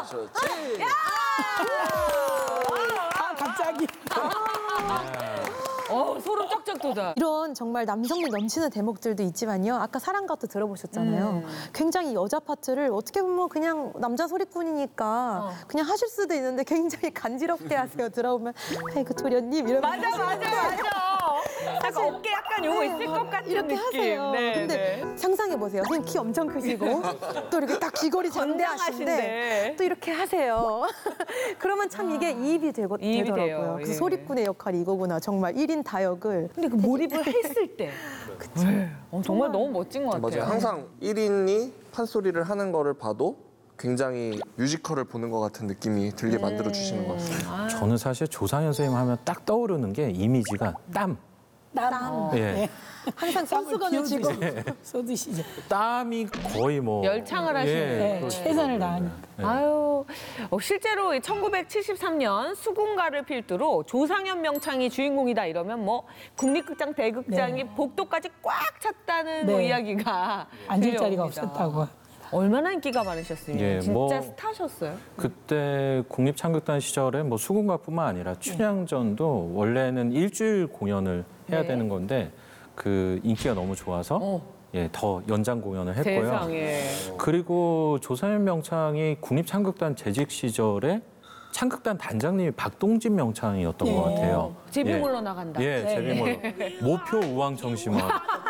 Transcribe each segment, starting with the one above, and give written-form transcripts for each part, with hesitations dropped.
좋지. 갑자기. 소름 쩍쩍 돋아. 이런 정말 남성미 넘치는 대목들도 있지만요. 아까 사랑가도 들어보셨잖아요. 굉장히 여자 파트를 어떻게 보면 그냥 남자 소리꾼이니까 그냥 하실 수도 있는데 굉장히 간지럽게 하세요. 들어보면 아이고 도련님 이러면서 맞아. 약간 어깨 약간 요거 있을 것 같은 이렇게 느낌. 하세요. 네, 근데 상상해 보세요. 선생님 키 엄청 크시고 또 이렇게 딱 귀걸이 장대하신데 건장하신데. 또 이렇게 하세요. 그러면 참 이게 이입이 이입이 되더라고요. 돼요. 그래서 예. 소리꾼의 역할이 이거구나. 정말 1인 다역을. 근데 그 몰입을 했을 때. 네. 정말 너무 멋진 것 같아요. 맞아요. 항상 1인이 판소리를 하는 거를 봐도 굉장히 뮤지컬을 보는 것 같은 느낌이 들게 만들어 주시는 것 같습니다. 저는 사실 조상현 선생님 하면 딱 떠오르는 게 이미지가 땀. 땀. 예. 항상 손수건을 쥐고. 쏘듯이죠. 땀이 거의 뭐 열창을 하시는. 네, 최선을 다하니까. 아유, 실제로 1973년 수군가를 필두로 조상현 명창이 주인공이다 이러면 뭐 국립극장 대극장이 복도까지 꽉 찼다는 뭐 네. 이야기가 앉을 자리가 들려옵니다. 없었다고. 얼마나 인기가 많으셨으면 예, 진짜 뭐 스타셨어요. 그때 국립창극단 시절에 뭐 수군가뿐만 아니라 춘향전도 원래는 일주일 공연을 해야 네. 되는 건데 그 인기가 너무 좋아서 예, 더 연장 공연을 했고요. 세상에. 그리고 조상현 명창이 국립창극단 재직 시절에 창극단 단장님이 박동진 명창이었던 것 같아요. 제비몰러 나간다. 예, 제비몰러. 모표 우왕정심화.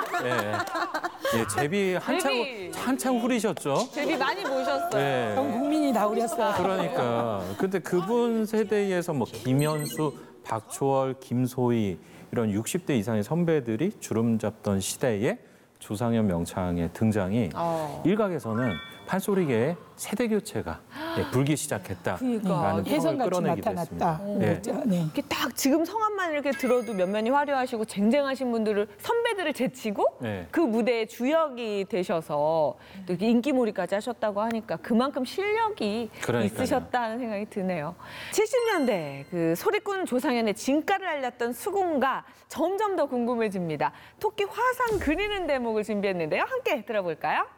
예, 제비 한창 후리셨죠. 제비 많이 모셨어요. 예. 전 국민이 다 우렸어요. 그러니까. 근데 그분 세대에서 뭐 김현수, 박초월, 김소희 이런 60대 이상의 선배들이 주름 잡던 시대에 조상현 명창의 등장이 일각에서는 판소리계의 세대 교체가 불기 시작했다라는 평을 혜성같이 끌어내기도 했습니다. 나타났다. 예. 그렇죠. 네. 이렇게 딱 지금 성함만 이렇게 들어도 면면이 화려하시고 쟁쟁하신 분들을 선배들을 제치고 네. 그 무대의 주역이 되셔서 또 이렇게 인기몰이까지 하셨다고 하니까 그만큼 실력이 그러니까요. 있으셨다 하는 생각이 드네요. 70년대 그 소리꾼 조상현의 진가를 알렸던 수군가 점점 더 궁금해집니다. 토끼 화상 그리는 대목을 준비했는데요. 함께 들어볼까요?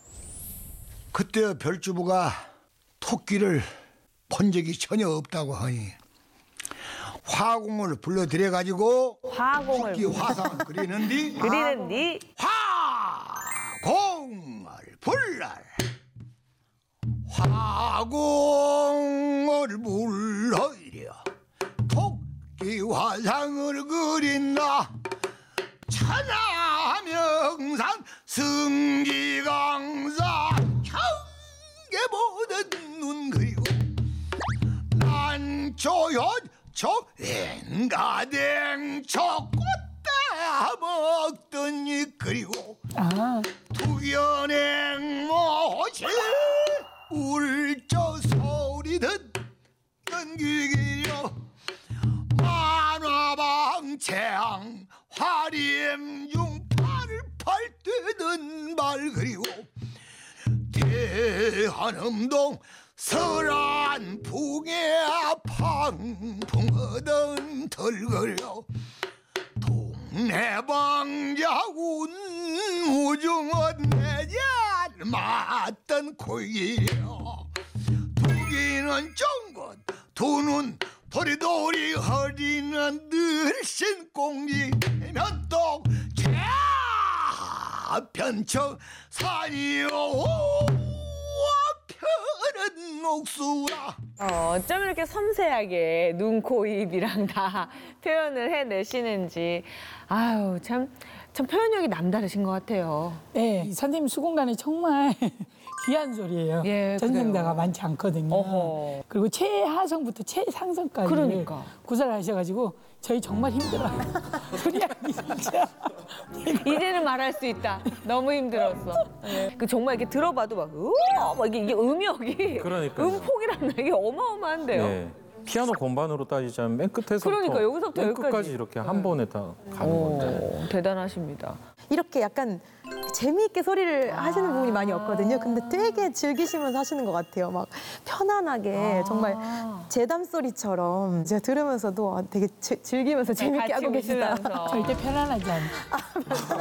그때 별주부가 토끼를 본 적이 전혀 없다고 하니 화공을 불러들여가지고 화공을 토끼 화상을 그리는디 그리는디 화공을 불러 화공을 불러이려 토끼 화상을 그린다 천하명산 승기강사 경계보던 눈 그리고 난초연초 웬가댕초 꽃다 먹더니 그리고 투견행 모지 울저 소리 듣는 귀기려 만화방채양 화림중 팔팔 뛰던 말 그리고 대한음동 설안풍에 팡풍하던 덜거려 동네방자군 무중한 내잘 맞던 고이려 두기는 쫑긋 두는 도리도리 허리는 늘씬 공기 면동 변청 산이요 편은 옥수라 어쩜 이렇게 섬세하게 눈, 코, 입이랑 다 표현을 해내시는지 아유 참 표현력이 남다르신 것 같아요. 네, 이 선생님 수공간이 정말 귀한 소리예요. 예, 전쟁자가 그래요. 많지 않거든요. 어허. 그리고 최하성부터 최상성까지 그러니까. 구사를 하셔가지고 저희 정말 힘들어요. 소리하기 진짜. 이제는 말할 수 있다. 너무 힘들었어. 그 정말 이렇게 들어봐도 막 우와 막 이게 음역이 그러니까요. 음폭이란 이게 어마어마한데요. 네. 피아노 건반으로 따지자면 맨 끝에서부터 그러니까 여기서부터 맨 여기까지. 끝까지 이렇게 한 번에 다 가는 건데. 대단하십니다. 이렇게 약간 재미있게 소리를 하시는 부분이 많이 없거든요. 근데 되게 즐기시면서 하시는 것 같아요. 막 편안하게 정말 재담 소리처럼 제가 들으면서도 되게 즐기면서 재밌게 같이 하고 계시다. 웃으면서. 절대 편안하지 않아요.